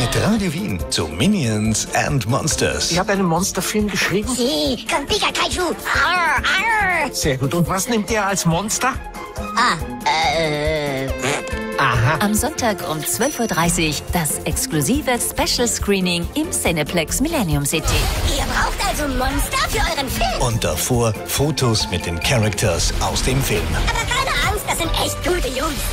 Mit Radio Wien zu Minions and Monsters. Ich habe einen Monsterfilm geschrieben. Sie, komm, Pika Kaiju. Arr, arr. Sehr gut. Und was nimmt ihr als Monster? Aha. Am Sonntag um 12:30 Uhr das exklusive Special Screening im Cineplex Millennium City. Ihr braucht also Monster für euren Film. Und davor Fotos mit den Characters aus dem Film. Aber keine Angst, das sind echt gute Jungs.